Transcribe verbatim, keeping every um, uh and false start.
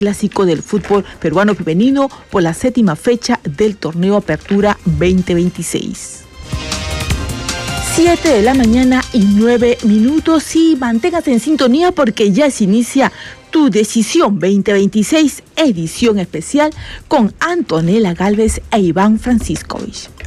Clásico del fútbol peruano femenino por la séptima fecha del torneo Apertura veinte veintiséis. siete de la mañana y nueve minutos y manténgase en sintonía porque ya se inicia Tu Decisión veinte veintiséis, edición especial con Antonella Gálvez e Iván Franciscovich.